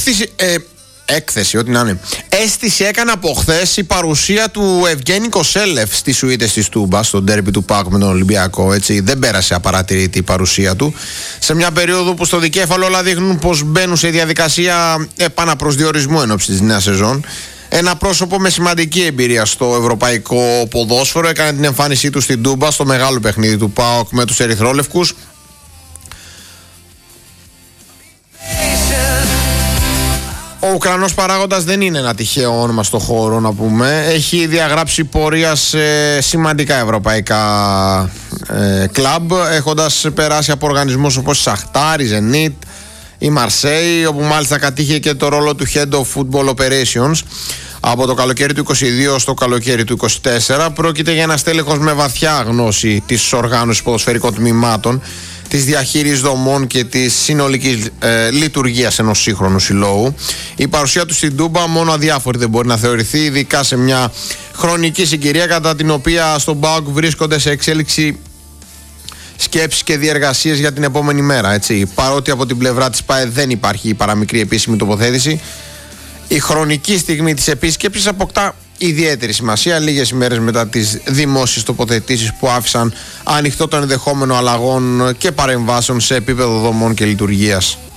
έκθεση, ό,τι να είναι. Αίσθηση έκανε από χθες η παρουσία του Ευγένη Κοσέλεφ στις σουίτες της Τούμπα, στο ντέρμπι του ΠΑΟΚ με τον Ολυμπιακό. Έτσι. Δεν πέρασε απαρατηρήτη η παρουσία του. Σε μια περίοδο που στο δικέφαλο όλα δείχνουν πως μπαίνουν σε διαδικασία επαναπροσδιορισμού εν ώψη της νέας σεζόν. Ένα πρόσωπο με σημαντική εμπειρία στο ευρωπαϊκό ποδόσφαιρο έκανε την εμφάνισή του στην Τούμπα στο μεγάλο παιχνίδι του ΠΑΟΚ με τους ερυθρόλευκους. Ο Ουκρανός παράγοντας δεν είναι ένα τυχαίο όνομα στο χώρο, να πούμε. Έχει διαγράψει πορεία σε σημαντικά ευρωπαϊκά κλαμπ, έχοντας περάσει από οργανισμούς όπως η Σαχτάρ, η Ζενίτ, η Μαρσέη, όπου μάλιστα κατήχε και το ρόλο του Head of Football Operations από το καλοκαίρι του 22 στο καλοκαίρι του 24. Πρόκειται για ένα στέλεχος με βαθιά γνώση της οργάνωσης ποδοσφαιρικών τμήματων, της διαχείρισης δομών και της συνολικής λειτουργίας ενός σύγχρονου συλλόγου. Η παρουσία του στην Τούμπα μόνο αδιάφορη δεν μπορεί να θεωρηθεί, ειδικά σε μια χρονική συγκυρία κατά την οποία στον ΠΑΟΚ βρίσκονται σε εξέλιξη σκέψεις και διεργασίες για την επόμενη μέρα. Έτσι. Παρότι από την πλευρά της ΠΑΕ δεν υπάρχει παραμικρή επίσημη τοποθέτηση, η χρονική στιγμή της επίσκεψης αποκτά ιδιαίτερη σημασία λίγες ημέρες μετά τις δημόσιες τοποθετήσεις που άφησαν ανοιχτό το ενδεχόμενο αλλαγών και παρεμβάσεων σε επίπεδο δομών και λειτουργίας.